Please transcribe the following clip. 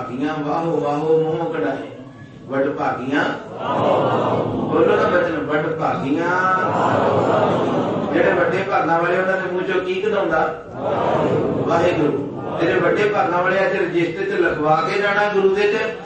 ਭਾਗੀਆਂ ਵਾਹੋ ਵਾਹੋ ਮੋਹ ਕਢਾਏ। ਵੱਡ ਭਾਗੀਆਂ ਬੋਲੋ ਨਾ ਬਚਨ, ਵੱਡ ਭਾਗੀਆਂ। ਜਿਹੜੇ ਵੱਡੇ ਭਾਗਾਂ ਵਾਲੇ ਉਹਨਾਂ ਦੇ ਮੂੰਹ ਚੋਂ ਕੀ ਕਢਾਉਂਦਾ? ਵਾਹਿਗੁਰੂ। ਤੇਰੇ ਵੱਡੇ ਭਾਗਾਂ ਵਾਲੇ ਅੱਜ ਰਜਿਸਟਰ ਚ ਲਿਖਵਾ ਕੇ ਜਾਣਾ ਗੁਰੂ ਦੇ ਚ।